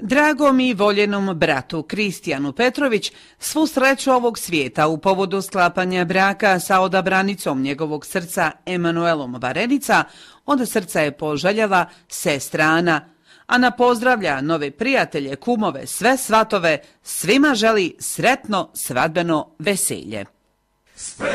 Dragom i voljenom bratu Kristijanu Petrović svu sreću ovog svijeta u povodu sklapanja braka sa odabranicom njegovog srca Emanuelom Varenica, od srca je poželjela sestra Ana. Ana pozdravlja nove prijatelje, kumove, sve svatove, svima želi sretno svadbeno veselje.